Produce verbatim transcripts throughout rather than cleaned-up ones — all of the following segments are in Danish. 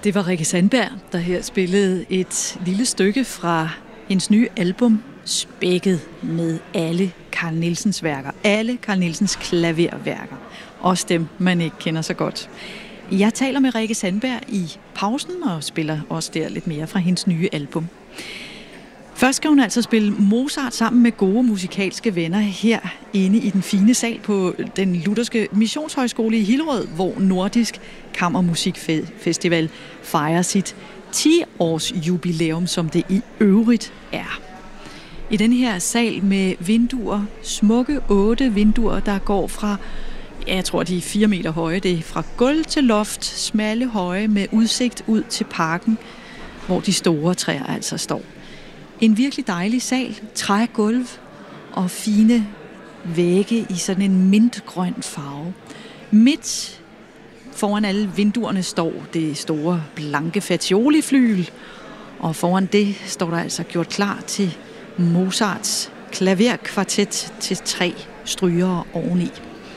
Det var Rikke Sandberg, der her spillede et lille stykke fra hendes nye album, spækket med alle Carl Nielsens værker. Alle Carl Nielsens klaverværker. Også dem, man ikke kender så godt. Jeg taler med Rikke Sandberg i pausen og spiller også der lidt mere fra hendes nye album. Først skal hun altså spille Mozart sammen med gode musikalske venner her inde i den fine sal på den lutherske missionshøjskole i Hillerød, hvor Nordisk Kammermusikfestival fejrer sit ti-års jubilæum, som det i øvrigt er. I den her sal med vinduer, smukke otte vinduer, der går fra, ja, jeg tror de er fire meter høje, det er fra gulv til loft, smalle høje med udsigt ud til parken, hvor de store træer altså står. En virkelig dejlig sal, trægulv og fine vægge i sådan en mintgrøn farve. Midt foran alle vinduerne står det store blanke Fagioli-flygel, og foran det står der altså gjort klar til Mozarts klaverkvartet til tre strygere oveni.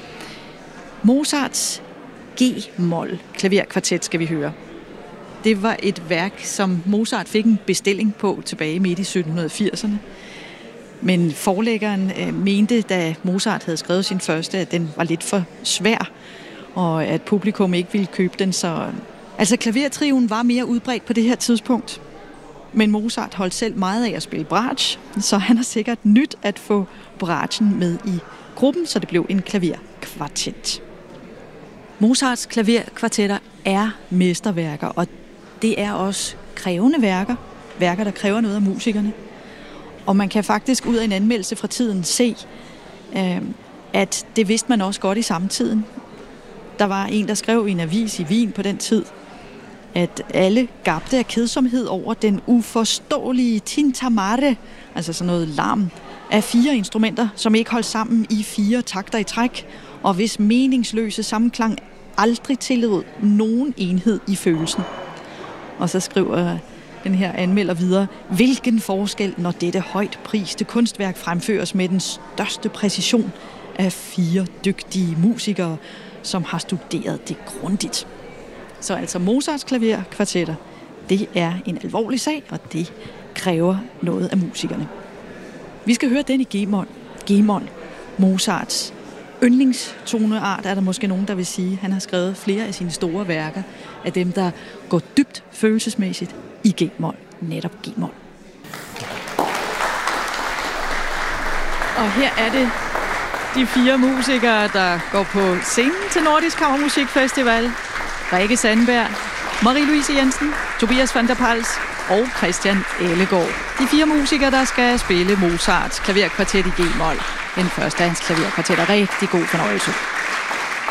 Mozarts G-mol klaverkvartet skal vi høre. Det var et værk, som Mozart fik en bestilling på tilbage midt i sytten firserne. Men forlæggeren øh, mente, da Mozart havde skrevet sin første, at den var lidt for svær, og at publikum ikke ville købe den. Så altså, klavertrioen var mere udbredt på det her tidspunkt. Men Mozart holdt selv meget af at spille bratsch, så han har sikkert nyt at få bratschen med i gruppen, så det blev en klaverkvartet. Mozarts klaverkvartetter er mesterværker, og det er også krævende værker. Værker, der kræver noget af musikerne. Og man kan faktisk ud af en anmeldelse fra tiden se, øh, at det vidste man også godt i samtiden. Der var en, der skrev i en avis i Wien på den tid, at alle gabte af kedsomhed over den uforståelige tintamare, altså sådan noget larm, af fire instrumenter, som ikke holdt sammen i fire takter i træk, og hvis meningsløse sammenklang aldrig tillod nogen enhed i følelsen. Og så skriver den her anmelder videre, hvilken forskel, når dette højt priste kunstværk fremføres med den største præcision af fire dygtige musikere, som har studeret det grundigt. Så altså Mozarts klaverkvartetter, det er en alvorlig sag, og det kræver noget af musikerne. Vi skal høre den i G-mol. G-mol, Mozarts yndlingstoneart, er der måske nogen, der vil sige. Han har skrevet flere af sine store værker, af dem, der går dybt følelsesmæssigt i G-mol. Netop G-mol. Og her er det de fire musikere, der går på scenen til Nordisk Kammermusikfestival. Rikke Sandberg, Marie-Louise Jensen, Tobias van der Pals og Christian Ellegaard. De fire musikere, der skal spille Mozarts klaverkvartet i G-mol. Den første af hans klaverkvartetter. Rigtig god fornøjelse.